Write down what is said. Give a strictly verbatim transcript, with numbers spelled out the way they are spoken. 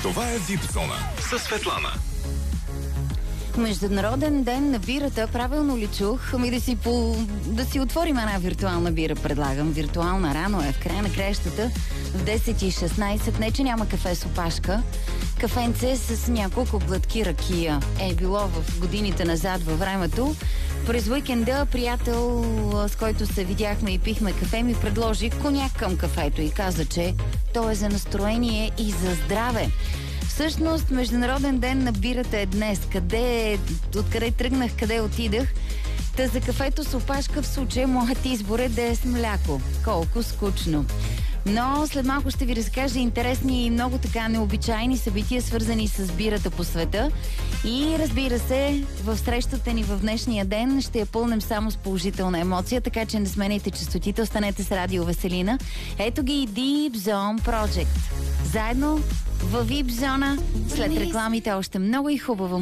Това е Вип Зона със Светлана. Международен ден на бирата, правилно ли чух? Ами да си, по... да си отворим една виртуална бира, предлагам. Виртуална, рано е, в края на краищата, в десет и шестнайсет. Не, че няма кафе с опашка. Кафенце с няколко глътки ракия. Е било в годините назад във времето. През уикенда приятел, с който се видяхме и пихме кафе, ми предложи коняк към кафето и каза, че то е за настроение и за здраве. Всъщност, Международен ден на бирата е днес. Къде, откъде тръгнах, къде отидах? Та за кафето с опашка в случая моят избор е да е с мляко. Колко скучно. Но след малко ще ви разкажа интересни и много така необичайни събития, свързани с бирата по света. И разбира се, в срещата ни в днешния ден ще я пълнем само с положителна емоция, така че не сменяйте честотите, останете с Радио Веселина. Ето ги и Deep Zone Project. Заедно във Вип Зона, след рекламите още много и хубаво